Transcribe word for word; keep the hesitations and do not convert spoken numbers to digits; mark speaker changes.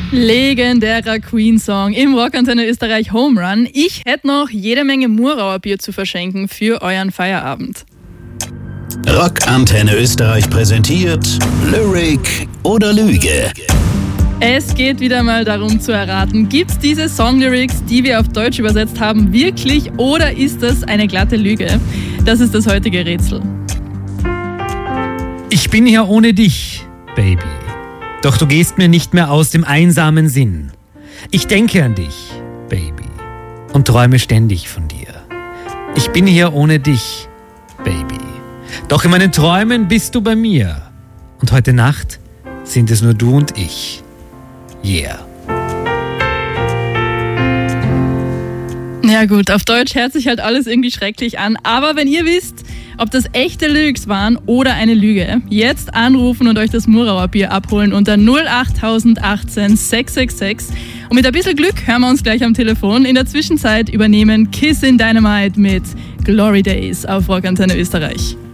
Speaker 1: Legendärer Queen-Song im Rockantenne Österreich Home Run. Ich hätte noch jede Menge Murauer Bier zu verschenken für euren Feierabend.
Speaker 2: Rockantenne Österreich präsentiert Lyric oder Lüge.
Speaker 1: Es geht wieder mal darum zu erraten, gibt es diese Songlyrics, die wir auf Deutsch übersetzt haben, wirklich oder ist das eine glatte Lüge? Das ist das heutige Rätsel.
Speaker 3: Ich bin hier ohne dich, Baby. Doch du gehst mir nicht mehr aus dem einsamen Sinn. Ich denke an dich, Baby, und träume ständig von dir. Ich bin hier ohne dich, Baby. Doch in meinen Träumen bist du bei mir. Und heute Nacht sind es nur du und ich. Yeah.
Speaker 1: Ja gut, auf Deutsch hört sich halt alles irgendwie schrecklich an. Aber wenn ihr wisst, ob das echte Lyrics waren oder eine Lüge, jetzt anrufen und euch das Murauer Bier abholen unter null acht achtzehn sechs sechs sechs. Und mit ein bisschen Glück hören wir uns gleich am Telefon. In der Zwischenzeit übernehmen Kiss in Dynamite mit Glory Days auf Rockantenne Österreich.